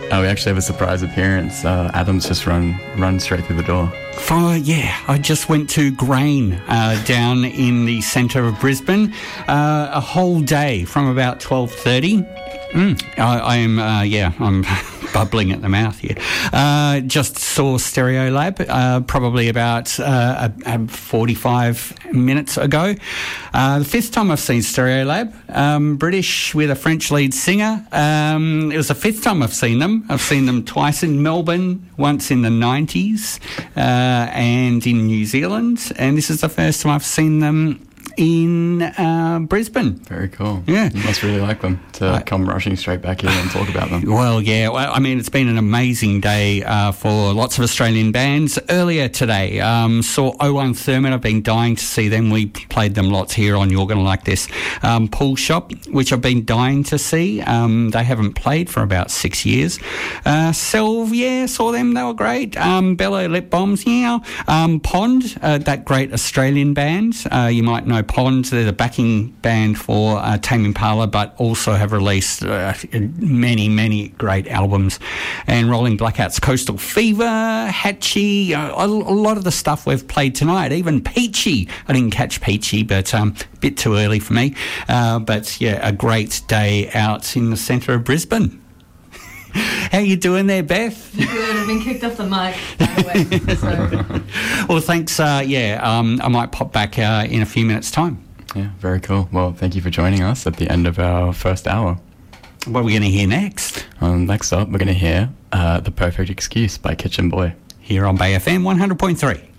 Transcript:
We actually have a surprise appearance. Adam's just run straight through the door. I just went to Grain down in the centre of Brisbane a whole day from about 12:30. I'm bubbling at the mouth here. Just saw Stereolab probably about 45 minutes ago. The fifth time I've seen Stereolab, British with a French lead singer. It was the fifth time I've seen them. I've seen them twice in Melbourne, once in the 90s and in New Zealand, and this is the first time I've seen them in Brisbane. Very cool. Yeah. You must really like them to come rushing straight back here and talk about them. Well, yeah. Well, I mean, it's been an amazing day for lots of Australian bands. Earlier today, saw O1 Thermid. I've been dying to see them. We played them lots here on You're Gonna Like This. Pool Shop, which I've been dying to see. They haven't played for about 6 years. Selv, saw them. They were great. Bello Lip Bombs, Pond, that great Australian band. You might know Pond. They're the backing band for Tame Impala, but also have released many, many great albums. And Rolling Blackouts, Coastal Fever, Hatchie, a lot of the stuff we've played tonight, even Peachy. I didn't catch Peachy, but a bit too early for me. But yeah, a great day out in the centre of Brisbane. How you doing there, Beth? Good. I've been kicked off the mic, by the way. So. Well, thanks. I might pop back in a few minutes' time. Yeah, very cool. Well, thank you for joining us at the end of our first hour. What are we going to hear next? Next up, we're going to hear The Perfect Excuse by Kitchen Boy. Here on Bay FM 100.3.